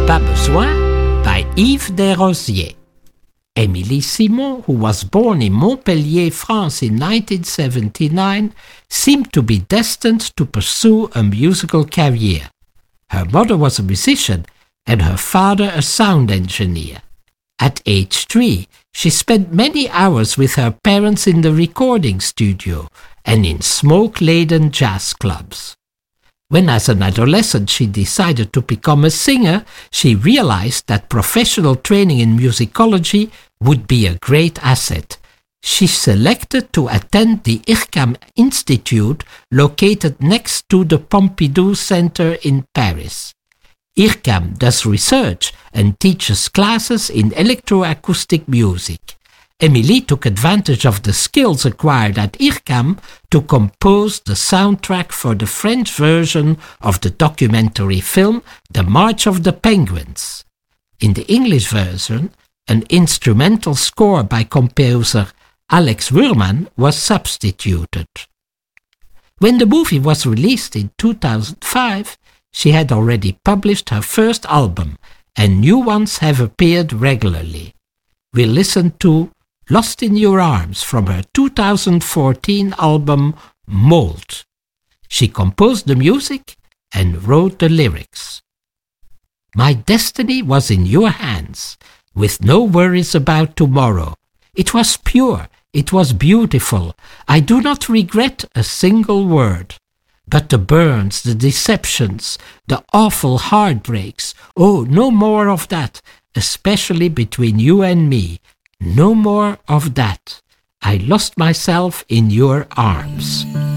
Pas besoin by Yves Desrosiers. Émilie Simon, who was born in Montpellier, France in 1979, seemed to be destined to pursue a musical career. Her mother was a musician and her father a sound engineer. At age 3, she spent many hours with her parents in the recording studio and in smoke-laden jazz clubs. When as an adolescent she decided to become a singer, she realized that professional training in musicology would be a great asset. She selected to attend the IRCAM Institute located next to the Pompidou Center in Paris. IRCAM does research and teaches classes in electroacoustic music. Émilie took advantage of the skills acquired at IRCAM to compose the soundtrack for the French version of the documentary film The March of the Penguins. In the English version, an instrumental score by composer Alex Wurman was substituted. When the movie was released in 2005, she had already published her first album, and new ones have appeared regularly. We listened to Lost in Your Arms from her 2014 album Mold. She composed the music and wrote the lyrics. My destiny was in your hands, with no worries about tomorrow. It was pure, it was beautiful. I do not regret a single word. But the burns, the deceptions, the awful heartbreaks, oh, no more of that, especially between you and me. No more of that. I lost myself in your arms.